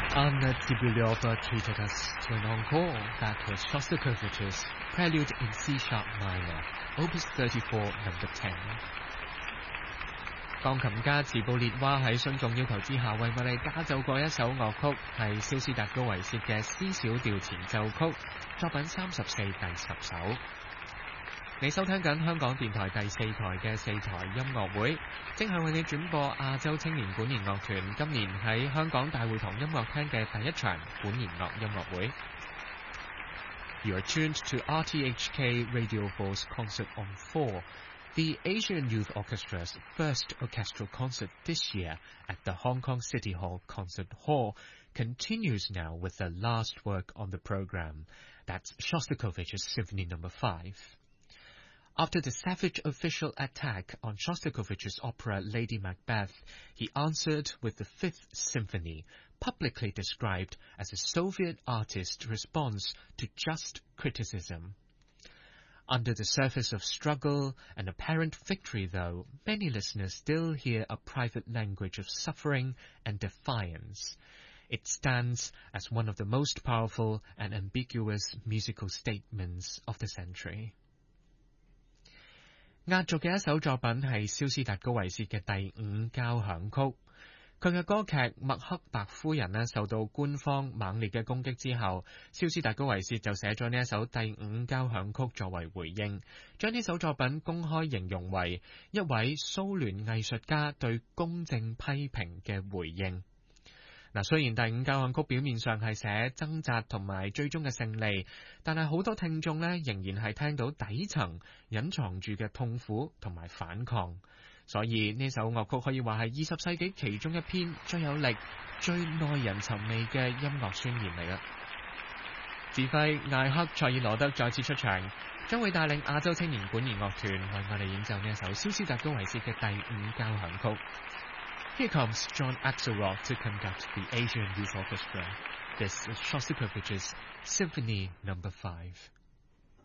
Anna Tibulyova treated us to an encore. That was Shostakovich's Prelude in C-sharp minor, Opus 34, number 10. 鋼琴家茨布列娃喺信眾要求之下，為我哋加奏過一首樂曲，係肖斯達高維薛嘅 C 小調前奏曲，作品34第10首。你收聽緊香港電台第4台嘅4台音樂會，正係為你轉播亞洲青年管弦樂團今年喺香港大會堂音樂廳嘅第一場管弦樂音樂會。You are tuned to RTHK Radio 4's Concert on 4, the Asian Youth Orchestra's first orchestral concert this year at the Hong Kong City Hall Concert Hall continues now with the last work on the program. That's Shostakovich's Symphony No. 5.After the savage official attack on Shostakovich's opera Lady Macbeth, he answered with the Fifth Symphony, publicly described as a Soviet artist's response to just criticism. Under the surface of struggle and apparent victory, though, many listeners still hear a private language of suffering and defiance. It stands as one of the most powerful and ambiguous musical statements of the century.壓軸嘅一首作品係肖斯達高維薛嘅第5交響曲，佢嘅歌劇《麥克白夫人》受到官方猛烈嘅攻擊之後，肖斯達高維薛就寫咗呢一首第5交響曲作為回應，將呢首作品公開形容為一位蘇聯藝術家對公正批評嘅回應。雖然第5交響曲表面上係寫掙扎同埋最終嘅勝利，但係好多聽眾仍然係聽到底層隱藏住嘅痛苦同埋反抗，所以呢首樂曲可以話係20世紀其中一篇最有力、最耐人尋味嘅音樂宣言嚟啦。指揮艾克塞爾羅德再次出場，將會帶領亞洲青年管弦樂團為我哋演奏呢一首肖斯達高維薛嘅第5交響曲。Here comes John Axelrod to conduct the Asian Youth Orchestra. This is Shostakovich's Symphony No. 5.